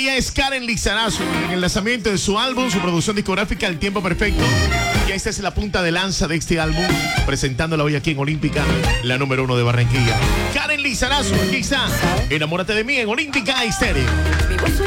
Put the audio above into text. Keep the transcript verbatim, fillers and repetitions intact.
Ella es Karen Lizarazo, en el lanzamiento de su álbum, su producción discográfica El Tiempo Perfecto. Y esta es la punta de lanza de este álbum, presentándola hoy aquí en Olímpica, la número uno de Barranquilla. Karen Lizarazo, aquí está. Enamórate de mí en Olímpica Estéreo.